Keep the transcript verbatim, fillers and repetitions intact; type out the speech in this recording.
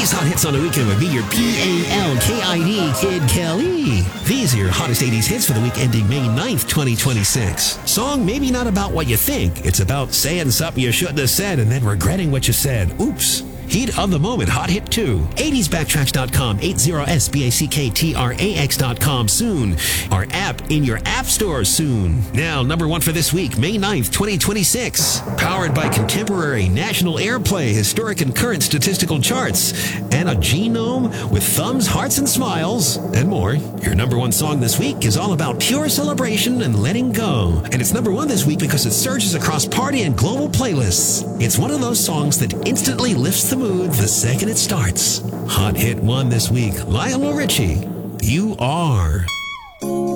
Today's hot hits on the weekend would be your P A L K I D Kid Kelly. These are your hottest eighties hits for the week ending May ninth, twenty twenty-six. Song maybe not about what you think. It's about saying something you shouldn't have said and then regretting what you said. Oops. Heat of the moment, hot hit two. eighties backtracks dot com, eighty S B A C K T R A X dot com soon. Our app in your app store soon. Now, number one for this week, May ninth, twenty twenty-six. Powered by contemporary national airplay, historic and current statistical charts, and a genome with thumbs, hearts, and smiles, and more. Your number one song this week is all about pure celebration and letting go. And it's number one this week because it surges across party and global playlists. It's one of those songs that instantly lifts the mood the second it starts. Hot hit one this week, Lionel Richie, You Are.